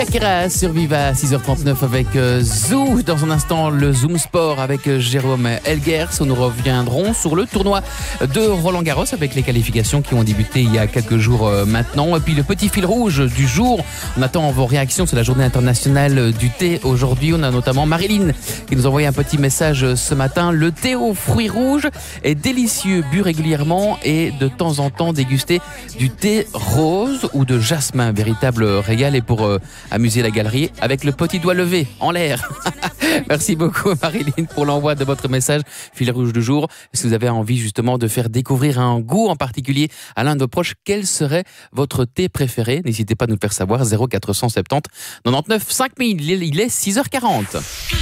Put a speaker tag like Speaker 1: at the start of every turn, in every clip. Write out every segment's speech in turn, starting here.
Speaker 1: Shakira survive à 6h39 avec Zou. Dans un instant, le Zoom Sport avec Jérôme Elguers. Nous reviendrons sur le tournoi de Roland-Garros avec les qualifications qui ont débuté il y a quelques jours maintenant. Et puis le petit fil rouge du jour. On attend vos réactions. C'est la journée internationale du thé aujourd'hui. On a notamment Marilyn qui nous a envoyé un petit message ce matin. Le thé aux fruits rouges est délicieux, bu régulièrement et de temps en temps dégusté du thé rose ou de jasmin. Véritable régal. Et pour amuser la galerie avec le petit doigt levé en l'air. Merci beaucoup Marilyn pour l'envoi de votre message fil rouge du jour. Si vous avez envie justement de faire découvrir un goût en particulier à l'un de vos proches, quel serait votre thé préféré? N'hésitez pas à nous le faire savoir. 0470 99 5000. Il est 6h40.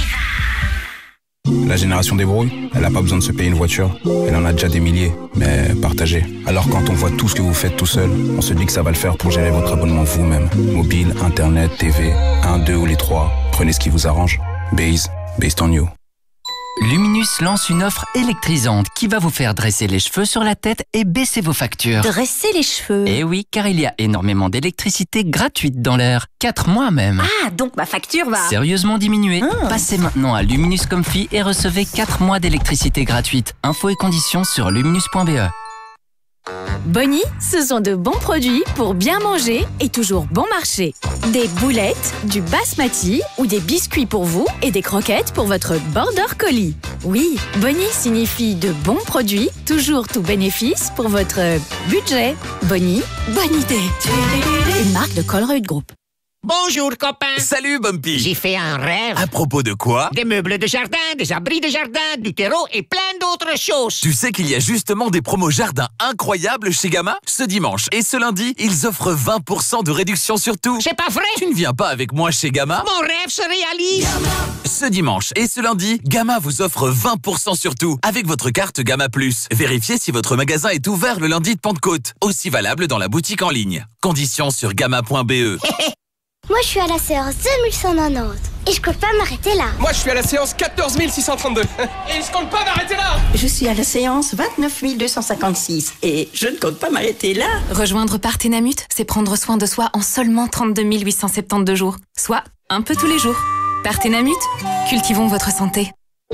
Speaker 2: La génération des brouilles, elle n'a pas besoin de se payer une voiture. Elle en a déjà des milliers, mais partagée. Alors quand on voit tout ce que vous faites tout seul, on se dit que ça va le faire pour gérer votre abonnement vous-même. Mobile, internet, TV, 1, 2 ou les 3. Prenez ce qui vous arrange. Based on you.
Speaker 3: Luminus lance une offre électrisante qui va vous faire dresser les cheveux sur la tête et baisser vos factures.
Speaker 4: Dresser les cheveux?
Speaker 3: Eh oui, car il y a énormément d'électricité gratuite dans l'air. 4 mois même.
Speaker 4: Ah, donc ma facture va
Speaker 3: sérieusement diminuer. Passez maintenant à Luminus Comfy et recevez 4 mois d'électricité gratuite. Infos et conditions sur luminus.be.
Speaker 5: Bonnie, ce sont de bons produits pour bien manger et toujours bon marché. Des boulettes, du basmati ou des biscuits pour vous et des croquettes pour votre border collie. Oui, Bonnie signifie de bons produits, toujours tout bénéfice pour votre budget. Bonnie, bonne idée. Une marque de Colruyt Group.
Speaker 6: Bonjour copain.
Speaker 7: Salut Bumpy.
Speaker 6: J'ai fait un rêve.
Speaker 7: À propos de quoi?
Speaker 6: Des meubles de jardin, des abris de jardin, du terreau et plein d'autres choses.
Speaker 7: Tu sais qu'il y a justement des promos jardin incroyables chez Gamma? Ce dimanche et ce lundi, ils offrent 20% de réduction sur tout.
Speaker 6: C'est pas vrai?
Speaker 7: Tu ne viens pas avec moi chez Gamma?
Speaker 6: Mon rêve se réalise.
Speaker 7: Ce dimanche et ce lundi, Gamma vous offre 20% sur tout avec votre carte Gamma Plus. Vérifiez si votre magasin est ouvert le lundi de Pentecôte. Aussi valable dans la boutique en ligne. Conditions sur gamma.be.
Speaker 8: Moi, je suis à la séance 2190 et je compte pas m'arrêter là.
Speaker 9: Moi, je suis à la séance 14632 et je compte pas m'arrêter là.
Speaker 10: Je suis à la séance 29256 et je ne compte pas m'arrêter là.
Speaker 11: Rejoindre Parthénamut, c'est prendre soin de soi en seulement 32 872 jours, soit un peu tous les jours. Parthénamut, cultivons votre santé.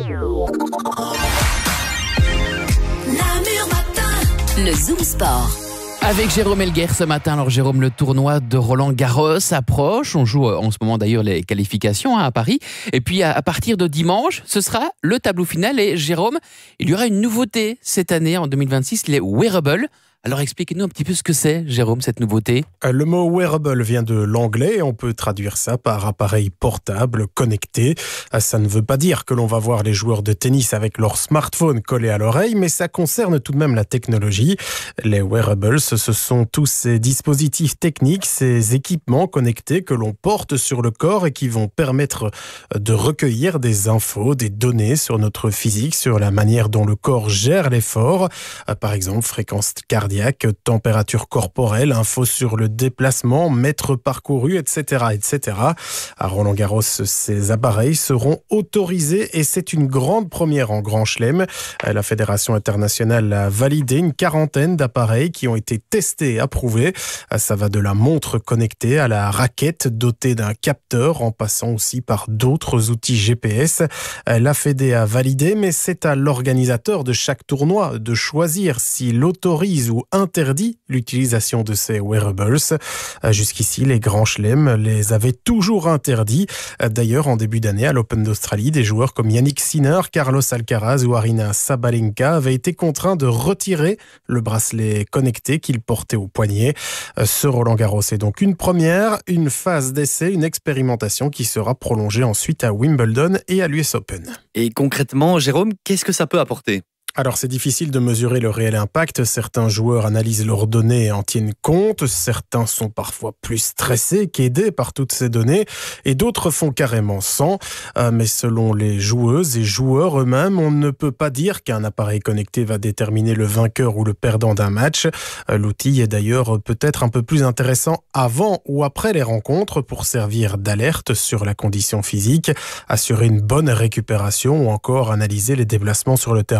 Speaker 4: Le Zoom Sport.
Speaker 1: Avec Jérôme Elguers ce matin. Alors Jérôme, le tournoi de Roland-Garros approche. On joue en ce moment d'ailleurs les qualifications à Paris. Et puis à partir de dimanche, ce sera le tableau final. Et Jérôme, il y aura une nouveauté cette année en 2026, les wearables. Alors expliquez-nous un petit peu ce que c'est, Jérôme, cette nouveauté.
Speaker 12: Le mot wearable vient de l'anglais et on peut traduire ça par appareil portable, connecté. Ça ne veut pas dire que l'on va voir les joueurs de tennis avec leur smartphone collé à l'oreille, mais ça concerne tout de même la technologie. Les wearables, ce sont tous ces dispositifs techniques, ces équipements connectés que l'on porte sur le corps et qui vont permettre de recueillir des infos, des données sur notre physique, sur la manière dont le corps gère l'effort. Par exemple, fréquence cardiaque, température corporelle, infos sur le déplacement, mètres parcourus, etc., etc. À Roland-Garros, ces appareils seront autorisés et c'est une grande première en Grand Chelem. La Fédération internationale a validé une quarantaine d'appareils qui ont été testés et approuvés. Ça va de la montre connectée à la raquette dotée d'un capteur, en passant aussi par d'autres outils GPS. La Fédé a validé, mais c'est à l'organisateur de chaque tournoi de choisir s'il autorise ou interdit l'utilisation de ces wearables. Jusqu'ici, les grands chelems les avaient toujours interdits. D'ailleurs, en début d'année, à l'Open d'Australie, des joueurs comme Yannick Sinner, Carlos Alcaraz ou Aryna Sabalenka avaient été contraints de retirer le bracelet connecté qu'ils portaient au poignet. Ce Roland-Garros est donc une première, une phase d'essai, une expérimentation qui sera prolongée ensuite à Wimbledon et à l'US Open.
Speaker 13: Et concrètement, Jérôme, qu'est-ce que ça peut apporter ?
Speaker 12: Alors c'est difficile de mesurer le réel impact. Certains joueurs analysent leurs données et en tiennent compte. Certains sont parfois plus stressés qu'aidés par toutes ces données. Et d'autres font carrément sans. Mais selon les joueuses et joueurs eux-mêmes, on ne peut pas dire qu'un appareil connecté va déterminer le vainqueur ou le perdant d'un match. L'outil est d'ailleurs peut-être un peu plus intéressant avant ou après les rencontres pour servir d'alerte sur la condition physique, assurer une bonne récupération ou encore analyser les déplacements sur le terrain.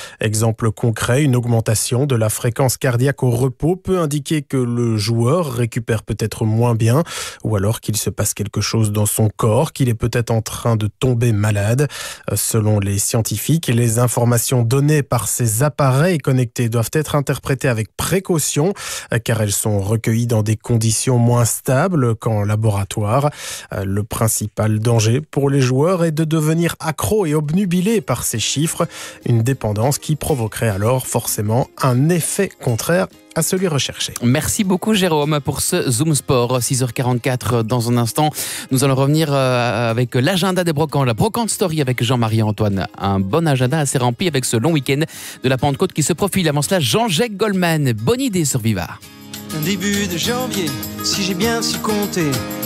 Speaker 12: Exemple concret, une augmentation de la fréquence cardiaque au repos peut indiquer que le joueur récupère peut-être moins bien ou alors qu'il se passe quelque chose dans son corps, qu'il est peut-être en train de tomber malade. Selon les scientifiques, les informations données par ces appareils connectés doivent être interprétées avec précaution car elles sont recueillies dans des conditions moins stables qu'en laboratoire. Le principal danger pour les joueurs est de devenir accro et obnubilé par ces chiffres, une dépendance qui provoquerait alors forcément un effet contraire à celui recherché.
Speaker 1: Merci beaucoup Jérôme pour ce Zoom Sport. 6h44 dans un instant. Nous allons revenir avec l'agenda des brocantes, la Brocante Story avec Jean-Marie Antoine. Un bon agenda assez rempli avec ce long week-end de la Pentecôte qui se profile. Avant cela, Jean-Jacques Goldman. Bonne idée sur Viva.
Speaker 14: Un début de janvier, si j'ai bien su compter,